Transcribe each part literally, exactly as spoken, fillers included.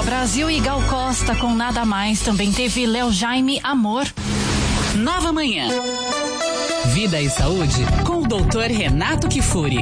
Brasil e Gal Costa com Nada Mais. Também teve Léo Jaime, Amor. Nova Manhã. Vida e Saúde com o doutor Renato Kifuri.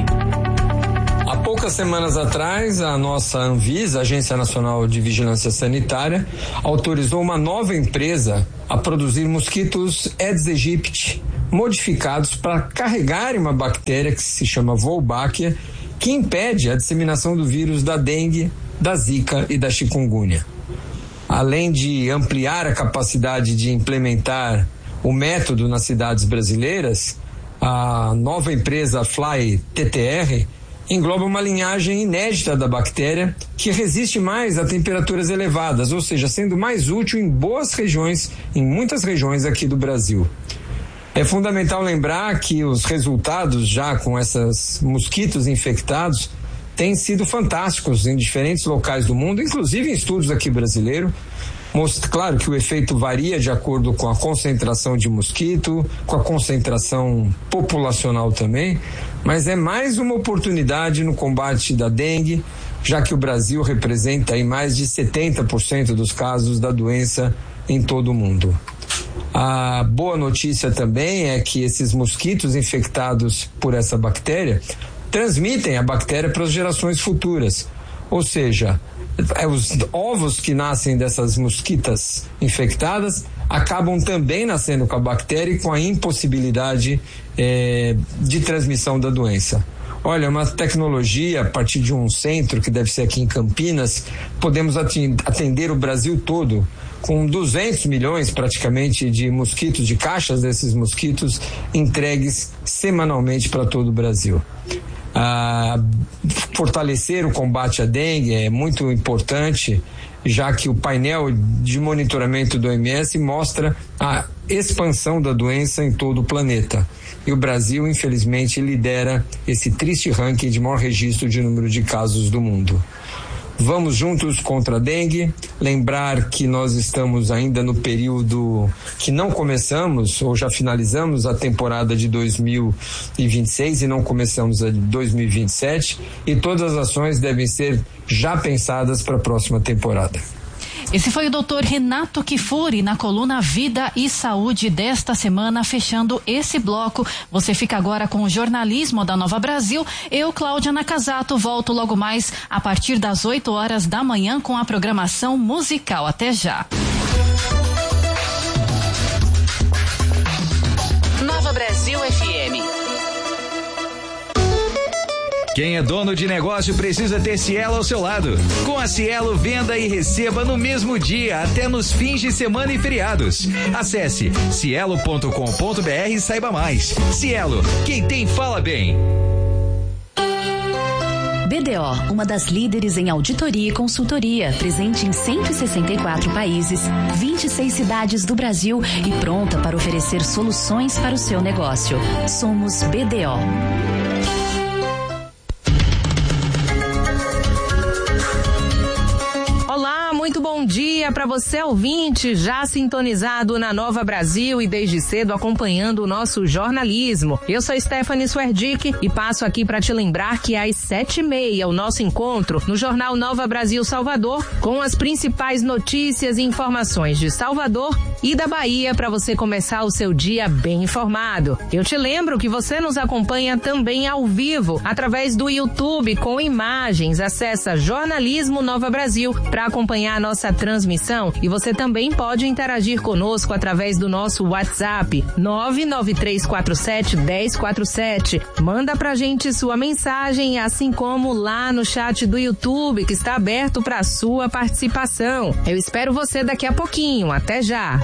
Há poucas semanas atrás, a nossa Anvisa, Agência Nacional de Vigilância Sanitária, autorizou uma nova empresa a produzir mosquitos Aedes aegypti modificados para carregarem uma bactéria que se chama Wolbachia, que impede a disseminação do vírus da dengue, da zika e da chikungunya. Além de ampliar a capacidade de implementar o método nas cidades brasileiras, a nova empresa Fly T T R engloba uma linhagem inédita da bactéria que resiste mais a temperaturas elevadas, ou seja, sendo mais útil em boas regiões, em muitas regiões aqui do Brasil. É fundamental lembrar que os resultados já com esses mosquitos infectados têm sido fantásticos em diferentes locais do mundo, inclusive em estudos aqui brasileiros. Claro que o efeito varia de acordo com a concentração de mosquito, com a concentração populacional também, mas é mais uma oportunidade no combate da dengue, já que o Brasil representa aí mais de setenta por cento dos casos da doença em todo o mundo. A boa notícia também é que esses mosquitos infectados por essa bactéria transmitem a bactéria para as gerações futuras, ou seja, os ovos que nascem dessas mosquitas infectadas acabam também nascendo com a bactéria e com a impossibilidade eh, de transmissão da doença. Olha, uma tecnologia, a partir de um centro que deve ser aqui em Campinas, podemos atender o Brasil todo com duzentos milhões praticamente de mosquitos, de caixas desses mosquitos entregues semanalmente para todo o Brasil. Ah, fortalecer o combate à dengue é muito importante, já que o painel de monitoramento do O M S mostra a expansão da doença em todo o planeta. E o Brasil, infelizmente, lidera esse triste ranking de maior registro de número de casos do mundo. Vamos juntos contra a dengue. Lembrar que nós estamos ainda no período que não começamos ou já finalizamos a temporada de dois mil e vinte e seis e não começamos a de dois mil e vinte e sete, e todas as ações devem ser já pensadas para a próxima temporada. Esse foi o doutor Renato Kifuri na coluna Vida e Saúde desta semana, fechando esse bloco. Você fica agora com o jornalismo da Nova Brasil. Eu, Cláudia Nakazato, volto logo mais a partir das oito horas da manhã com a programação musical. Até já. Nova Brasil F M. Quem é dono de negócio precisa ter Cielo ao seu lado. Com a Cielo, venda e receba no mesmo dia, até nos fins de semana e feriados. Acesse cielo ponto com ponto br e saiba mais. Cielo, quem tem fala bem. B D O, uma das líderes em auditoria e consultoria, presente em cento e sessenta e quatro países, vinte e seis cidades do Brasil e pronta para oferecer soluções para o seu negócio. Somos B D O. Muito bom dia para você, ouvinte, já sintonizado na Nova Brasil e desde cedo acompanhando o nosso jornalismo. Eu sou Stephanie Swerdick e passo aqui para te lembrar que às sete e meia o nosso encontro no Jornal Nova Brasil Salvador com as principais notícias e informações de Salvador e da Bahia para você começar o seu dia bem informado. Eu te lembro que você nos acompanha também ao vivo através do YouTube com imagens. Acessa Jornalismo Nova Brasil para acompanhar a nossa transmissão e você também pode interagir conosco através do nosso WhatsApp nove nove três quatro sete um zero quatro sete. Manda pra gente sua mensagem, assim como lá no chat do YouTube que está aberto para sua participação. Eu espero você daqui a pouquinho. Até já.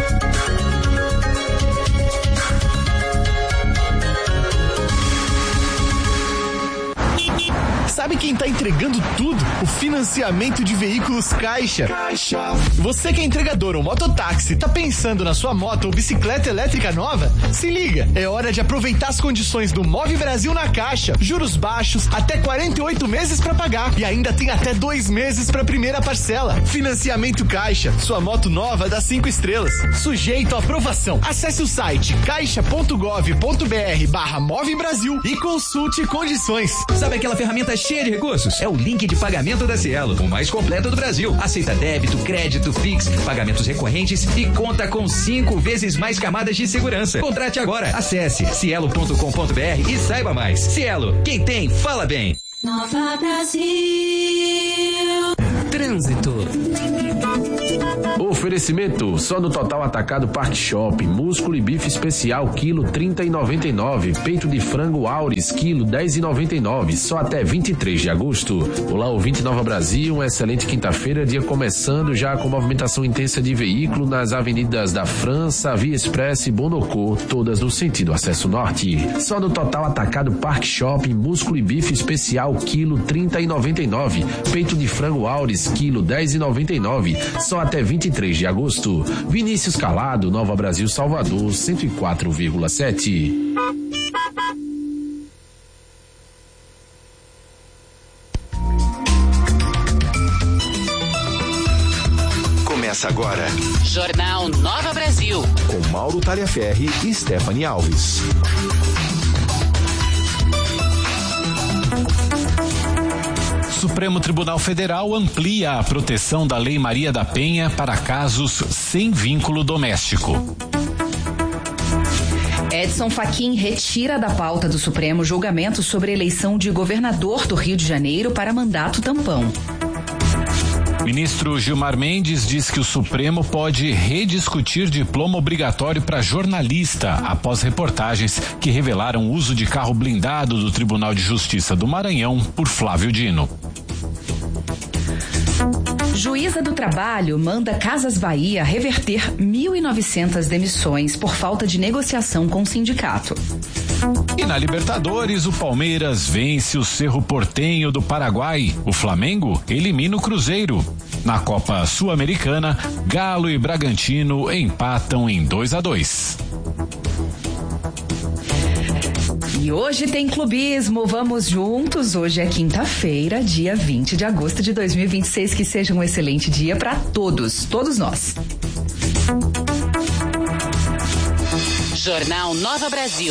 Sabe quem tá entregando tudo? O financiamento de veículos Caixa. Caixa. Você que é entregador ou mototáxi, tá pensando na sua moto ou bicicleta elétrica nova? Se liga, é hora de aproveitar as condições do Move Brasil na Caixa. Juros baixos, até quarenta e oito meses pra pagar e ainda tem até dois meses pra primeira parcela. Financiamento Caixa, sua moto nova dá cinco estrelas. Sujeito à aprovação. Acesse o site caixa ponto gov ponto br barra Move Brasil e consulte condições. Sabe aquela ferramenta cheia Linha de Recursos é o link de pagamento da Cielo, o mais completo do Brasil. Aceita débito, crédito, Pix, pagamentos recorrentes e conta com cinco vezes mais camadas de segurança. Contrate agora. Acesse cielo ponto com ponto br e saiba mais. Cielo, quem tem, fala bem. Nova Brasil. Trânsito. Oferecimento só no Total Atacado Park Shop, músculo e bife especial quilo trinta e noventa e nove, peito de frango Auris quilo dez e noventa e nove, só até vinte e três de agosto. Olá, ouvinte Nova Brasil, uma excelente quinta-feira, dia começando já com movimentação intensa de veículo nas avenidas da França, Via Express e Bonocô, todas no sentido acesso norte. Só no Total Atacado Park Shop, músculo e bife especial quilo trinta e noventa e nove, peito de frango Auris quilo dez e noventa e nove, só até vinte e três de agosto. Vinícius Calado, Nova Brasil, Salvador, cento e quatro vírgula sete. Começa agora. Jornal Nova Brasil. Com Mauro Talhaferri e Stephanie Alves. Supremo Tribunal Federal amplia a proteção da Lei Maria da Penha para casos sem vínculo doméstico. Edson Fachin retira da pauta do Supremo julgamento sobre a eleição de governador do Rio de Janeiro para mandato tampão. Ministro Gilmar Mendes diz que o Supremo pode rediscutir diploma obrigatório para jornalista após reportagens que revelaram o uso de carro blindado do Tribunal de Justiça do Maranhão por Flávio Dino. Juíza do Trabalho manda Casas Bahia reverter mil e novecentas demissões por falta de negociação com o sindicato. E na Libertadores, o Palmeiras vence o Cerro Porteño do Paraguai. O Flamengo elimina o Cruzeiro. Na Copa Sul-Americana, Galo e Bragantino empatam em dois a dois. E hoje tem clubismo, vamos juntos. Hoje é quinta-feira, dia vinte de agosto de dois mil e vinte e seis. Que seja um excelente dia para todos, todos nós. Jornal Nova Brasil.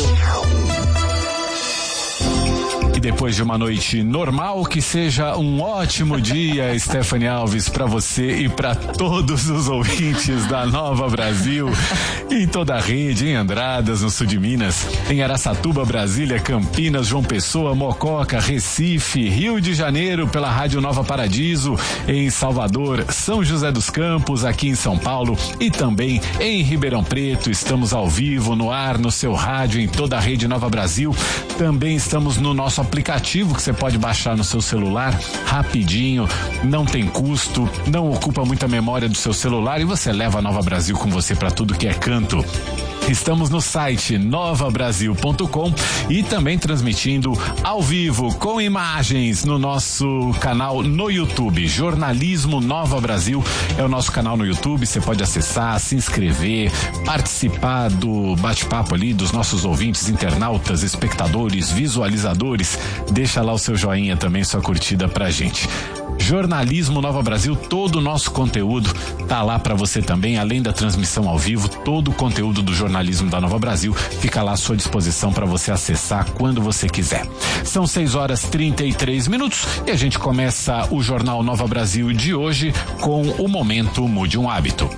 E depois de uma noite normal, que seja um ótimo dia, Stephanie Alves, para você e para todos os ouvintes da Nova Brasil, em toda a rede, em Andradas, no sul de Minas, em Araçatuba, Brasília, Campinas, João Pessoa, Mococa, Recife, Rio de Janeiro, pela Rádio Nova Paradiso, em Salvador, São José dos Campos, aqui em São Paulo e também em Ribeirão Preto. Estamos ao vivo, no ar, no seu rádio, em toda a rede Nova Brasil. Também estamos no nosso aplicativo que você pode baixar no seu celular rapidinho, não tem custo, não ocupa muita memória do seu celular e você leva a Nova Brasil com você para tudo que é canto. Estamos no site nova brasil ponto com e também transmitindo ao vivo com imagens no nosso canal no YouTube. Jornalismo Nova Brasil é o nosso canal no YouTube. Você pode acessar, se inscrever, participar do bate-papo ali dos nossos ouvintes, internautas, espectadores, visualizadores. Deixa lá o seu joinha também, sua curtida pra gente. Jornalismo Nova Brasil, todo o nosso conteúdo tá lá para você também, além da transmissão ao vivo, todo o conteúdo do jornalismo da Nova Brasil fica lá à sua disposição para você acessar quando você quiser. São seis horas e trinta e três minutos e a gente começa o Jornal Nova Brasil de hoje com o Momento Mude um Hábito.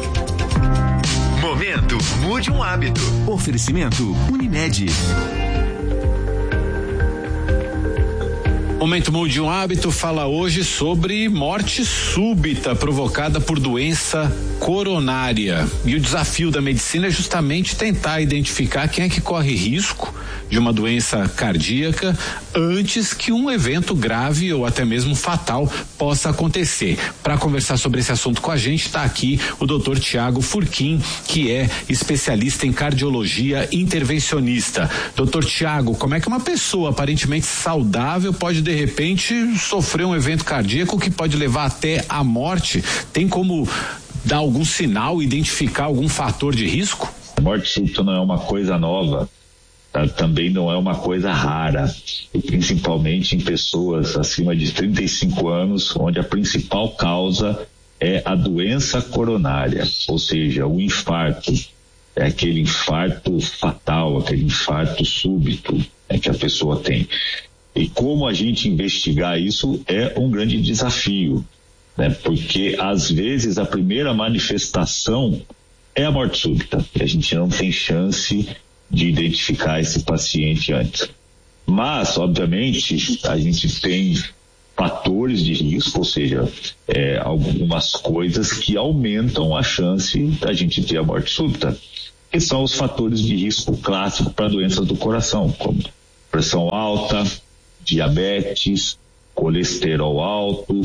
Momento Mude um Hábito. Oferecimento Unimed. Momento Mude um Hábito fala hoje sobre morte súbita provocada por doença coronária. E o desafio da medicina é justamente tentar identificar quem é que corre risco de uma doença cardíaca antes que um evento grave ou até mesmo fatal possa acontecer. Para conversar sobre esse assunto com a gente, está aqui o doutor Tiago Furquim, que é especialista em cardiologia intervencionista. doutor Tiago, como é que uma pessoa aparentemente saudável pode de repente sofrer um evento cardíaco que pode levar até a morte? Tem como dar algum sinal, identificar algum fator de risco? A morte súbita não é uma coisa nova. Tá? Também não é uma coisa rara, e principalmente em pessoas acima de trinta e cinco anos, onde a principal causa é a doença coronária, ou seja, o infarto. É aquele infarto fatal, aquele infarto súbito, né, que a pessoa tem. E como a gente investigar isso é um grande desafio, né? Porque às vezes a primeira manifestação é a morte súbita e a gente não tem chance de identificar esse paciente antes. Mas, obviamente, a gente tem fatores de risco, ou seja, é, algumas coisas que aumentam a chance da gente ter a morte súbita, que são os fatores de risco clássicos para doenças do coração, como pressão alta, diabetes, colesterol alto,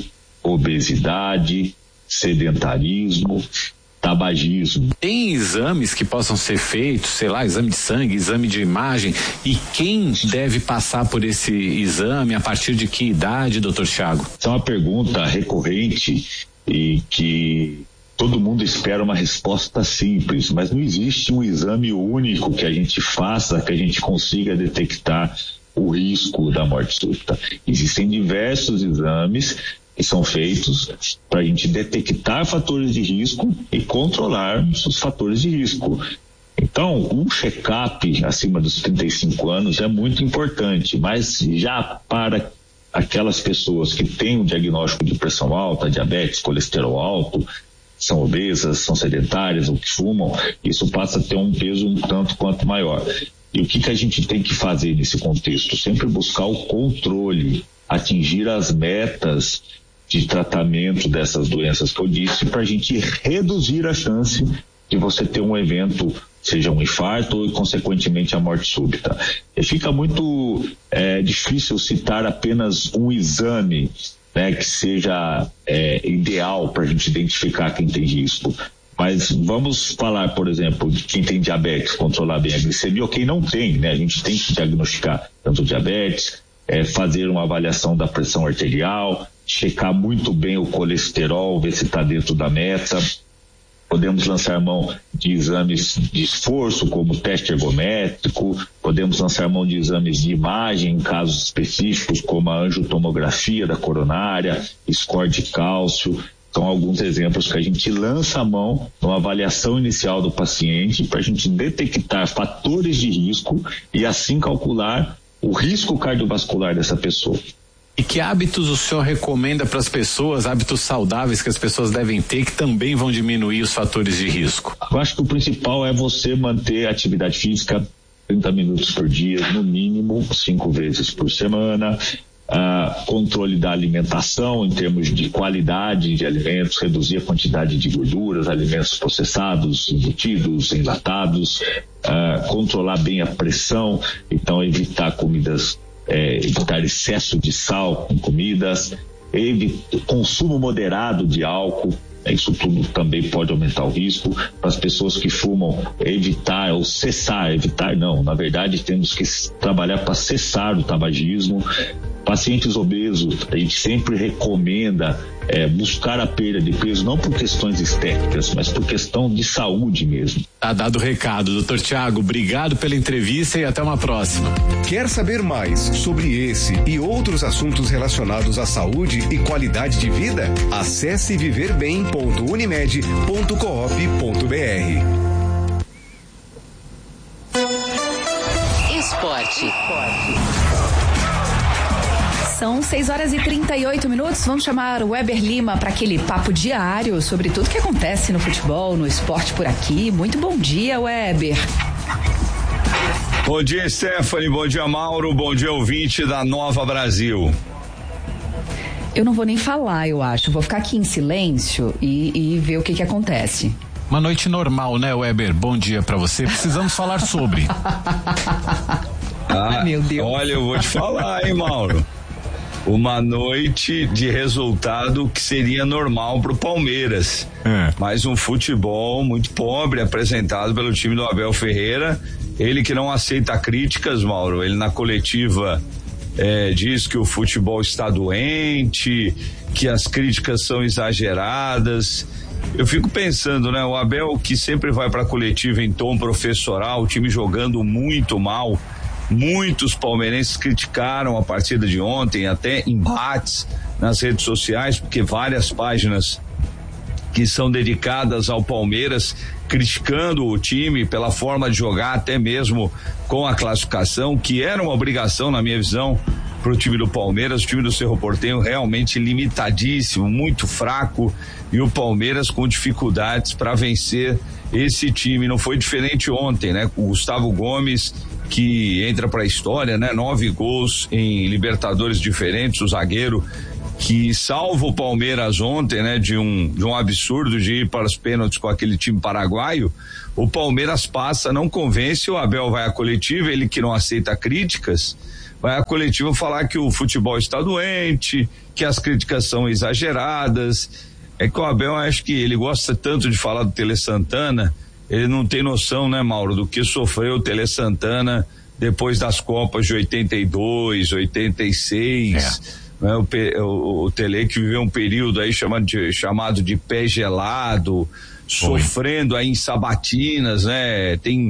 obesidade, sedentarismo, tabagismo. Tem exames que possam ser feitos, sei lá, exame de sangue, exame de imagem, e quem deve passar por esse exame, a partir de que idade, doutor Thiago? Essa é uma pergunta recorrente e que todo mundo espera uma resposta simples, mas não existe um exame único que a gente faça, que a gente consiga detectar o risco da morte súbita. Existem diversos exames que são feitos para a gente detectar fatores de risco e controlar os fatores de risco. Então, um check-up acima dos trinta e cinco anos é muito importante, mas já para aquelas pessoas que têm um diagnóstico de pressão alta, diabetes, colesterol alto, são obesas, são sedentárias ou que fumam, isso passa a ter um peso um tanto quanto maior. E o que que a gente tem que fazer nesse contexto? Sempre buscar o controle, atingir as metas de tratamento dessas doenças que eu disse, para a gente reduzir a chance de você ter um evento, seja um infarto ou consequentemente a morte súbita. E fica muito é, difícil citar apenas um exame, né, que seja é, ideal para a gente identificar quem tem risco. Mas vamos falar, por exemplo, de quem tem diabetes, controlar bem a glicemia, ou quem não tem, né? A gente tem que diagnosticar tanto diabetes, é, fazer uma avaliação da pressão arterial, checar muito bem o colesterol, ver se está dentro da meta. Podemos lançar mão de exames de esforço, como o teste ergométrico, podemos lançar mão de exames de imagem em casos específicos, como a angiotomografia da coronária, score de cálcio. São alguns exemplos que a gente lança a mão numa avaliação inicial do paciente para a gente detectar fatores de risco e assim calcular o risco cardiovascular dessa pessoa. E que hábitos o senhor recomenda para as pessoas, hábitos saudáveis que as pessoas devem ter, que também vão diminuir os fatores de risco? Eu acho que o principal é você manter a atividade física trinta minutos por dia, no mínimo cinco vezes por semana. Uh, controle da alimentação em termos de qualidade de alimentos, reduzir a quantidade de gorduras, alimentos processados, embutidos, enlatados, uh, controlar bem a pressão, então evitar comidas, eh, evitar excesso de sal em comidas, evitar consumo moderado de álcool. Isso tudo também pode aumentar o risco. Para as pessoas que fumam, evitar ou cessar, evitar não, na verdade temos que trabalhar para cessar o tabagismo. Pacientes obesos, a gente sempre recomenda é, buscar a perda de peso, não por questões estéticas, mas por questão de saúde mesmo. Tá dado o recado, doutor Thiago, obrigado pela entrevista e até uma próxima. Quer saber mais sobre esse e outros assuntos relacionados à saúde e qualidade de vida? Acesse viver bem ponto unimed ponto coop ponto br. Esporte. São seis horas e trinta e oito minutos. Vamos chamar o Weber Lima para aquele papo diário sobre tudo que acontece no futebol, no esporte por aqui. Muito bom dia, Weber. Bom dia, Stephanie. Bom dia, Mauro. Bom dia, ouvinte da Nova Brasil. Eu não vou nem falar, eu acho. Vou ficar aqui em silêncio e, e ver o que que acontece. Uma noite normal, né, Weber? Bom dia para você. Precisamos falar sobre. Ah, meu Deus. Olha, eu vou te falar, hein, Mauro. Uma noite de resultado que seria normal pro Palmeiras. É. Mas um futebol muito pobre apresentado pelo time do Abel Ferreira. Ele que não aceita críticas, Mauro. Ele na coletiva é, diz que o futebol está doente, que as críticas são exageradas. Eu fico pensando, né? O Abel que sempre vai pra coletiva em tom professoral, o time jogando muito mal. Muitos palmeirenses criticaram a partida de ontem, até embates nas redes sociais, porque várias páginas que são dedicadas ao Palmeiras criticando o time pela forma de jogar, até mesmo com a classificação, que era uma obrigação, na minha visão, para o time do Palmeiras. O time do Cerro Porteño realmente limitadíssimo, muito fraco, e o Palmeiras com dificuldades para vencer esse time. Não foi diferente ontem, né? O Gustavo Gomes, que entra para a história, né? Nove gols em Libertadores diferentes, o zagueiro que salva o Palmeiras ontem, né? De um, de um absurdo de ir para os pênaltis com aquele time paraguaio. O Palmeiras passa, não convence, o Abel vai à coletiva, ele que não aceita críticas, vai à coletiva falar que o futebol está doente, que as críticas são exageradas. É que o Abel, acho que ele gosta tanto de falar do Tele Santana, ele não tem noção, né, Mauro, do que sofreu o Tele Santana depois das Copas de oitenta e dois, oitenta e seis, é. né, o, o, o Tele que viveu um período aí chamado de, chamado de pé gelado, Foi. sofrendo aí em sabatinas, né? Tem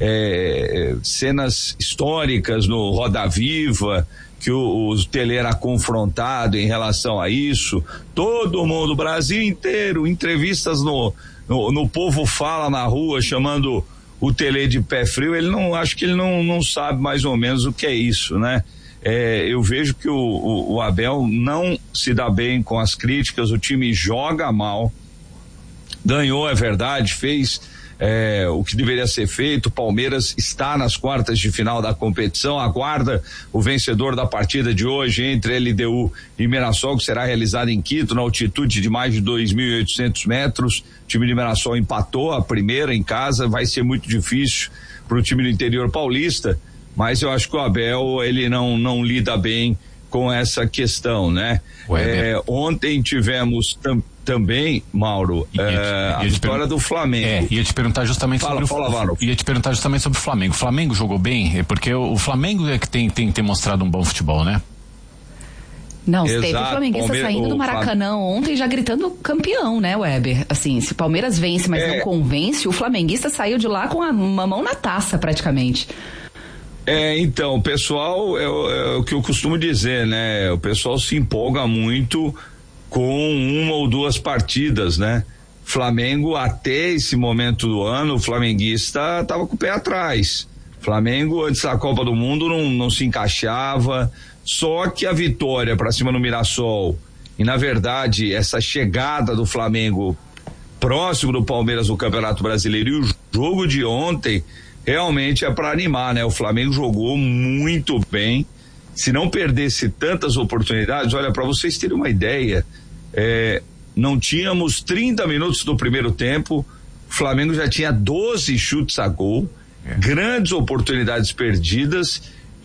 é, cenas históricas no Roda Viva que o, o Tele era confrontado em relação a isso. Todo mundo, o Brasil inteiro, entrevistas no, no, no Povo Fala na rua, chamando o Tele de pé frio. Ele não, acho que ele não, não sabe mais ou menos o que é isso, né? É, eu vejo que o, o, o Abel não se dá bem com as críticas, o time joga mal. Ganhou, é verdade, fez é, o que deveria ser feito. O Palmeiras está nas quartas de final da competição, aguarda o vencedor da partida de hoje entre L D U e Mirassol, que será realizada em Quito, na altitude de mais de dois mil e oitocentos metros. O time de Mirassol empatou a primeira em casa, vai ser muito difícil para o time do interior paulista, mas eu acho que o Abel, ele não, não lida bem com essa questão, né? É, ontem tivemos tam, também, Mauro, ia te, é, ia a vitória do Flamengo. É, ia te perguntar justamente fala, sobre fala, o ia te perguntar justamente sobre o Flamengo. O Flamengo jogou bem, porque o, o Flamengo é que tem, tem, tem mostrado um bom futebol, né? Não, Exato, teve o flamenguista Palmeiras, saindo do Maracanã ontem já gritando campeão, né, Weber? Assim, se o Palmeiras vence, mas é, não convence, o flamenguista saiu de lá com a, uma mão na taça, praticamente. É, então, o pessoal, é, é o que eu costumo dizer, né? O pessoal se empolga muito com uma ou duas partidas, né? Flamengo, até esse momento do ano, o flamenguista estava com o pé atrás. Flamengo, antes da Copa do Mundo, não, não se encaixava. Só que a vitória para cima no Mirassol, e na verdade, essa chegada do Flamengo próximo do Palmeiras no Campeonato Brasileiro e o jogo de ontem, realmente é para animar, né? O Flamengo jogou muito bem. Se não perdesse tantas oportunidades, olha, para vocês terem uma ideia, é, não tínhamos trinta minutos do primeiro tempo, o Flamengo já tinha doze chutes a gol, é. grandes oportunidades perdidas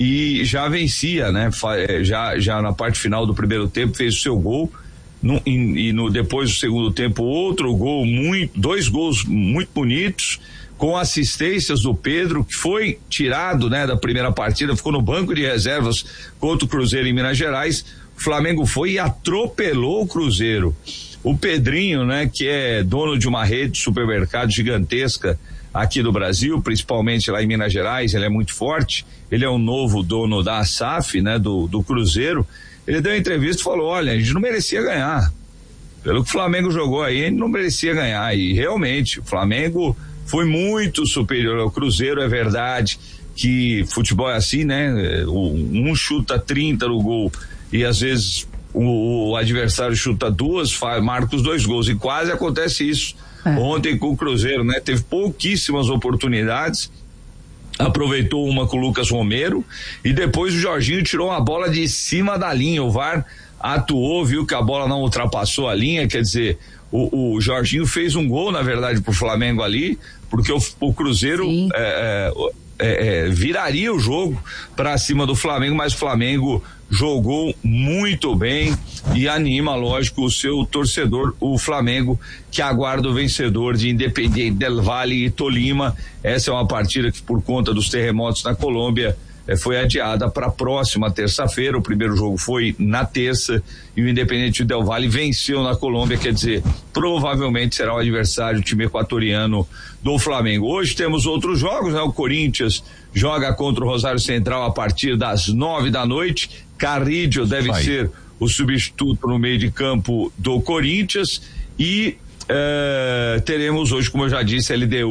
e já vencia, né? Já, já na parte final do primeiro tempo fez o seu gol. No, e, e no, depois do segundo tempo, outro gol, muito, dois gols muito bonitos, com assistências do Pedro, que foi tirado, né, da primeira partida, ficou no banco de reservas contra o Cruzeiro em Minas Gerais. O Flamengo foi e atropelou o Cruzeiro. O Pedrinho, né, que é dono de uma rede de supermercado gigantesca aqui do Brasil, principalmente lá em Minas Gerais, ele é muito forte, ele é o novo dono da S A F, né, do, do Cruzeiro. Ele deu uma entrevista e falou, olha, a gente não merecia ganhar. Pelo que o Flamengo jogou aí, a gente não merecia ganhar. E realmente, o Flamengo foi muito superior ao Cruzeiro. É verdade que futebol é assim, né? Um chuta trinta no gol e às vezes o, o adversário chuta duas, faz, marca os dois gols, e quase acontece isso. É. Ontem com o Cruzeiro, né? Teve pouquíssimas oportunidades, aproveitou uma com o Lucas Romero e depois o Jorginho tirou uma bola de cima da linha. O V A R atuou, viu que a bola não ultrapassou a linha, quer dizer, o, o Jorginho fez um gol, na verdade, pro Flamengo ali, porque o, o Cruzeiro é, é, é, viraria o jogo para cima do Flamengo, mas o Flamengo jogou muito bem e anima, lógico, o seu torcedor, o Flamengo, que aguarda o vencedor de Independiente del Valle e Tolima. Essa é uma partida que, por conta dos terremotos na Colômbia, eh, foi adiada para a próxima terça-feira. O primeiro jogo foi na terça e o Independiente del Valle venceu na Colômbia, quer dizer, provavelmente será o adversário, o time equatoriano do Flamengo. Hoje temos outros jogos, né? O Corinthians joga contra o Rosário Central a partir das nove da noite. Carrillo deve Vai. ser o substituto no meio de campo do Corinthians e uh, teremos hoje, como eu já disse, L D U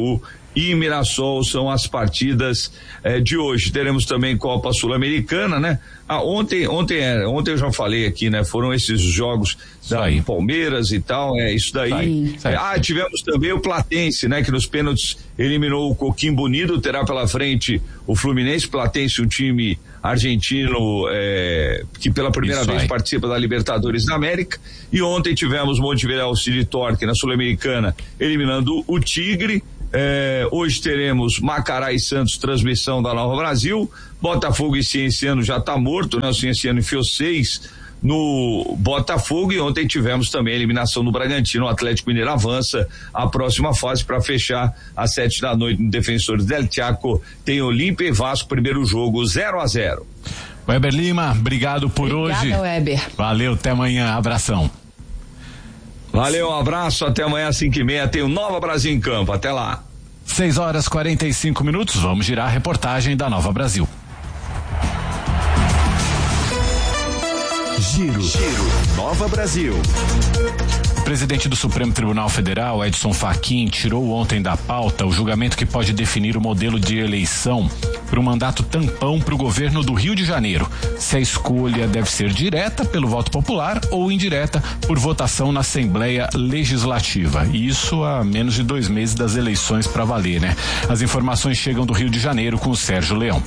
e Mirassol são as partidas eh, de hoje. Teremos também Copa Sul-Americana, né? Ah, ontem, ontem, é, ontem eu já falei aqui, né? Foram esses jogos da Palmeiras e tal, é isso daí. É, ah, tivemos também o Platense, né? Que nos pênaltis eliminou o Coquimbo Unido, terá pela frente o Fluminense. Platense, um time argentino é, que pela primeira isso vez aí. participa da Libertadores da América. E ontem tivemos Montevideo City Torque na Sul-Americana eliminando o Tigre. É, hoje teremos Macará e Santos, transmissão da Nova Brasil. Botafogo e Cienciano já tá morto, né? O Cienciano enfiou seis no Botafogo, e ontem tivemos também a eliminação do Bragantino. O Atlético Mineiro avança a próxima fase para fechar às sete da noite no Defensores del Chaco. Tem Olímpia e Vasco, primeiro jogo zero a zero. Weber Lima, obrigado por Obrigada, hoje. Weber. Valeu, até amanhã, abração. Valeu, um abraço, até amanhã às cinco e meia tem o Nova Brasil em campo, até lá. seis horas e quarenta e cinco minutos, vamos girar a reportagem da Nova Brasil. Giro, Giro, Nova Brasil. O presidente do Supremo Tribunal Federal, Edson Fachin, tirou ontem da pauta o julgamento que pode definir o modelo de eleição para um mandato tampão para o governo do Rio de Janeiro. Se a escolha deve ser direta pelo voto popular ou indireta por votação na Assembleia Legislativa. E isso há menos de dois meses das eleições para valer, né? As informações chegam do Rio de Janeiro com o Sérgio Leão.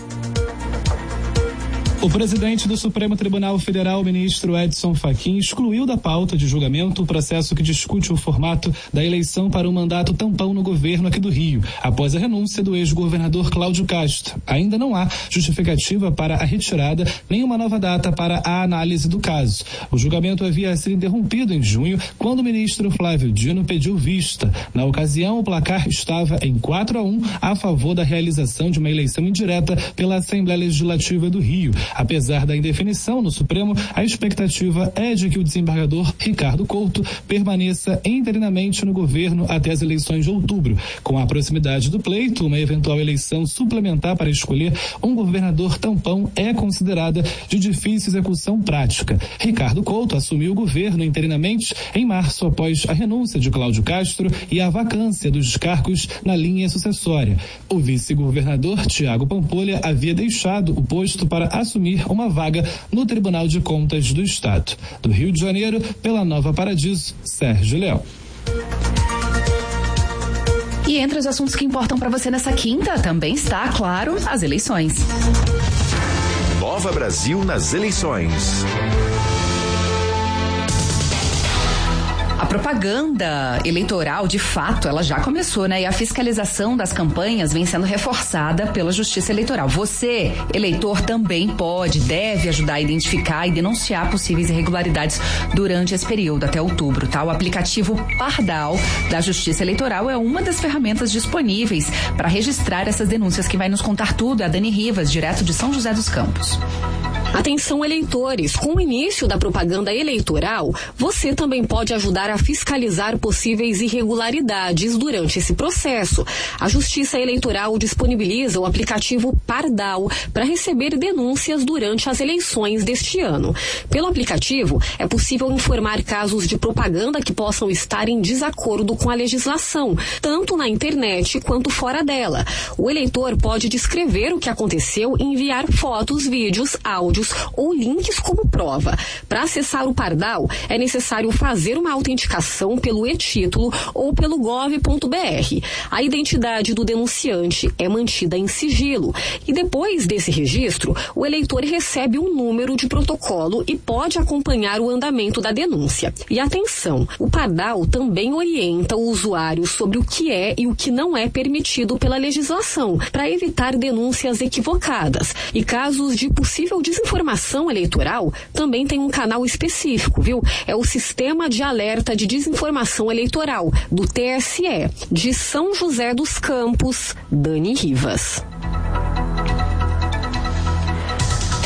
O presidente do Supremo Tribunal Federal, ministro Edson Fachin, excluiu da pauta de julgamento o processo que discute o formato da eleição para um mandato tampão no governo aqui do Rio, após a renúncia do ex-governador Cláudio Castro. Ainda não há justificativa para a retirada, nem uma nova data para a análise do caso. O julgamento havia sido interrompido em junho, quando o ministro Flávio Dino pediu vista. Na ocasião, o placar estava em quatro a um a favor da realização de uma eleição indireta pela Assembleia Legislativa do Rio. Apesar da indefinição no Supremo, a expectativa é de que o desembargador Ricardo Couto permaneça interinamente no governo até as eleições de outubro. Com a proximidade do pleito, uma eventual eleição suplementar para escolher um governador tampão é considerada de difícil execução prática. Ricardo Couto assumiu o governo interinamente em março, após a renúncia de Cláudio Castro e a vacância dos cargos na linha sucessória. O vice-governador Tiago Pampolha havia deixado o posto para assumir uma vaga no Tribunal de Contas do Estado. Do Rio de Janeiro, pela Nova Paradiso, Sérgio Leão. E entre os assuntos que importam para você nessa quinta, também está, claro, as eleições. Nova Brasil nas eleições. A propaganda eleitoral, de fato, ela já começou, né? E a fiscalização das campanhas vem sendo reforçada pela Justiça Eleitoral. Você, eleitor, também pode, deve ajudar a identificar e denunciar possíveis irregularidades durante esse período, até outubro, tá? O aplicativo Pardal da Justiça Eleitoral é uma das ferramentas disponíveis para registrar essas denúncias. Quem vai nos contar tudo é a Dani Rivas, direto de São José dos Campos. Atenção, eleitores, com o início da propaganda eleitoral, você também pode ajudar a fiscalizar possíveis irregularidades durante esse processo. A Justiça Eleitoral disponibiliza o aplicativo Pardal para receber denúncias durante as eleições deste ano. Pelo aplicativo, é possível informar casos de propaganda que possam estar em desacordo com a legislação, tanto na internet quanto fora dela. O eleitor pode descrever o que aconteceu e enviar fotos, vídeos, áudios ou links como prova. Para acessar o Pardal, é necessário fazer uma autenticação pelo e-título ou pelo gov ponto br. A identidade do denunciante é mantida em sigilo e depois desse registro, o eleitor recebe um número de protocolo e pode acompanhar o andamento da denúncia. E atenção, o Pardal também orienta o usuário sobre o que é e o que não é permitido pela legislação, para evitar denúncias equivocadas. E casos de possível desinformação Informação eleitoral também tem um canal específico, viu? É o Sistema de Alerta de Desinformação Eleitoral, do T S E, de São José dos Campos, Dani Rivas.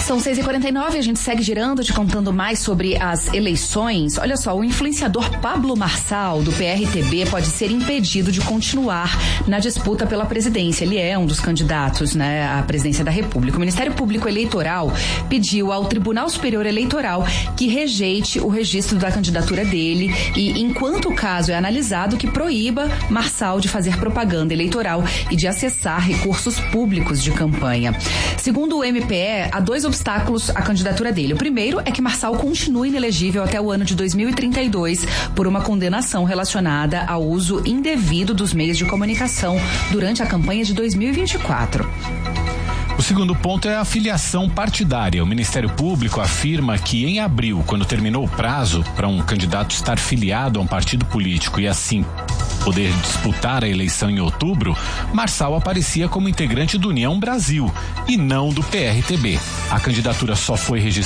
São seis e quarenta e nove, a gente segue girando, te contando mais sobre as eleições. Olha só, o influenciador Pablo Marçal, do P R T B, pode ser impedido de continuar na disputa pela presidência. Ele é um dos candidatos, né, à presidência da República. O Ministério Público Eleitoral pediu ao Tribunal Superior Eleitoral que rejeite o registro da candidatura dele e, enquanto o caso é analisado, que proíba Marçal de fazer propaganda eleitoral e de acessar recursos públicos de campanha. Segundo o M P E, há dois obstáculos à candidatura dele. O primeiro é que Marçal continue inelegível até o ano de dois mil e trinta e dois por uma condenação relacionada ao uso indevido dos meios de comunicação durante a campanha de dois mil e vinte e quatro. O segundo ponto é a filiação partidária. O Ministério Público afirma que em abril, quando terminou o prazo para um candidato estar filiado a um partido político e assim poder disputar a eleição em outubro, Marçal aparecia como integrante do União Brasil e não do P R T B. A candidatura só foi registrada